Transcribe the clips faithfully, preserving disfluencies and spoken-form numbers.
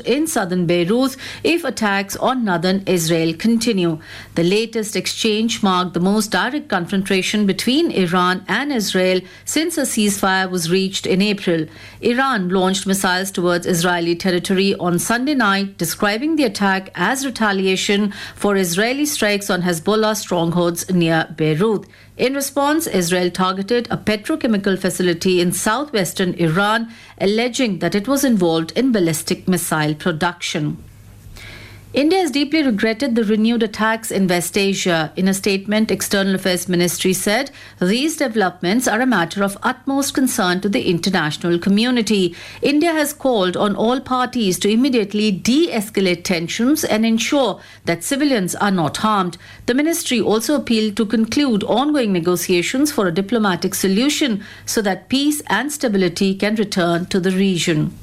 in southern Beirut if attacks on northern Israel continue. The latest exchange marked the most direct confrontation between Iran and Israel since a ceasefire was reached in April. Iran launched missiles towards Israeli territory on Sunday night, describing the attack as retaliation for Israeli strikes on Hezbollah strongholds near Beirut. In response, Israel targeted a petrochemical facility in southwestern Iran, alleging that it was involved in ballistic missile production. India has deeply regretted the renewed attacks in West Asia. In a statement, External Affairs Ministry said these developments are a matter of utmost concern to the international community. India has called on all parties to immediately de-escalate tensions and ensure that civilians are not harmed. The ministry also appealed to conclude ongoing negotiations for a diplomatic solution so that peace and stability can return to the region.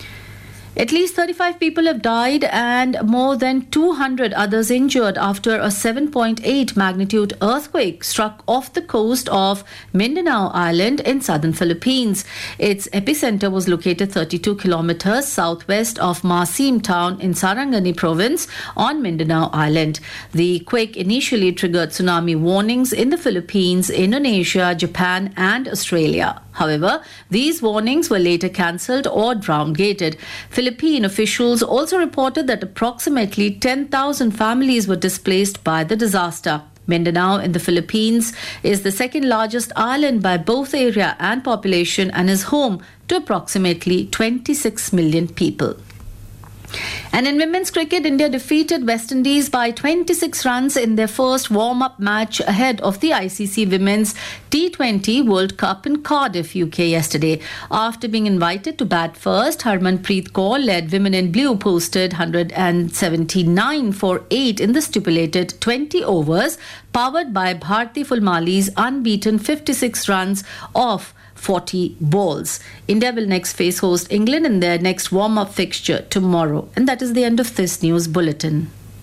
At least thirty-five people have died and more than two hundred others injured after a seven point eight magnitude earthquake struck off the coast of Mindanao Island in southern Philippines. Its epicenter was located thirty-two kilometers southwest of Masim town in Sarangani province on Mindanao Island. The quake initially triggered tsunami warnings in the Philippines, Indonesia, Japan, and Australia. However, these warnings were later cancelled or downgraded. Philippine officials also reported that approximately ten thousand families were displaced by the disaster. Mindanao in the Philippines is the second largest island by both area and population and is home to approximately twenty-six million people. And in women's cricket, India defeated West Indies by twenty-six runs in their first warm-up match ahead of the I C C Women's T twenty World Cup in Cardiff, U K yesterday. After being invited to bat first, Harmanpreet Kaur led Women in Blue posted one hundred seventy-nine for eight in the stipulated twenty overs, powered by Bharti Fulmali's unbeaten fifty-six runs off forty balls. India will next face host England in their next warm-up fixture tomorrow. And that is the end of this news bulletin.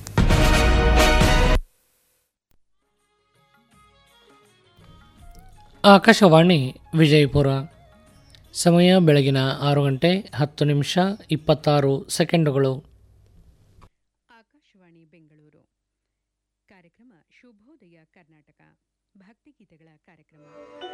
Akashvani Vijayapura. ಸಮಯ ಬೆಳಗಿನ ಆರು ಗಂಟೆ ಹತ್ತು ನಿಮಿಷ ಇಪ್ಪತ್ತಾರು ಸೆಕೆಂಡುಗಳು. ಆಕಾಶವಾಣಿ ಬೆಂಗಳೂರು. ಕಾರ್ಯಕ್ರಮ ಶುಭೋದಯ ಕರ್ನಾಟಕ ಭಕ್ತಿಗೀತೆಗಳ ಕಾರ್ಯಕ್ರಮ.